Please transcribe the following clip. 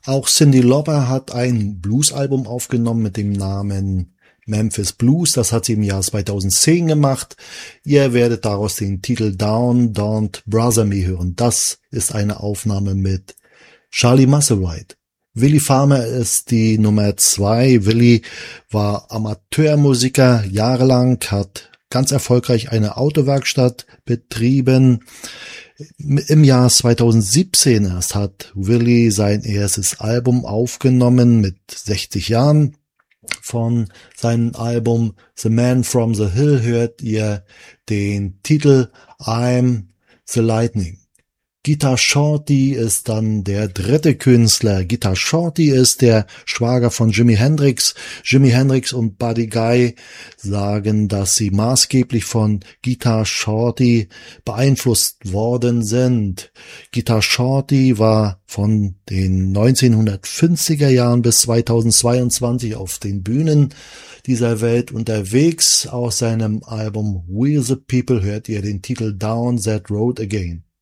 Auch Cyndi Lauper hat ein Blues-Album aufgenommen mit dem Namen Memphis Blues. Das hat sie im Jahr 2010 gemacht. Ihr werdet daraus den Titel Down, Don't Brother Me hören. Das ist eine Aufnahme mit Charlie Musselwhite. Willie Farmer ist die Nummer 2. Willie war Amateurmusiker jahrelang, hat ganz erfolgreich eine Autowerkstatt betrieben. Im Jahr 2017 erst hat Willie sein erstes Album aufgenommen mit 60 Jahren. Von seinem Album The Man from the Hill hört ihr den Titel I'm the Lightning. Guitar Shorty ist dann der dritte Künstler. Guitar Shorty ist der Schwager von Jimi Hendrix. Jimi Hendrix und Buddy Guy sagen, dass sie maßgeblich von Guitar Shorty beeinflusst worden sind. Guitar Shorty war von den 1950er Jahren bis 2022 auf den Bühnen dieser Welt unterwegs. Aus seinem Album We the People hört ihr den Titel Down That Road Again.